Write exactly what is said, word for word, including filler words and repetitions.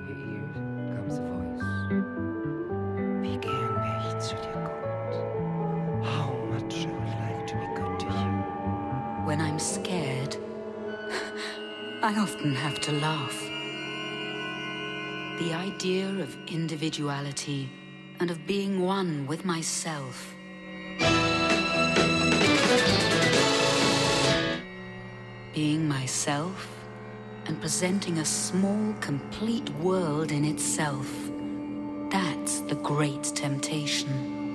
your ears comes a voice. Wie gern wär ich zu dir gut. How much I would like to be good to you. When I'm scared, I often have to laugh. The idea of individuality and of being one with myself. Being myself and presenting a small, complete world in itself. That's the great temptation.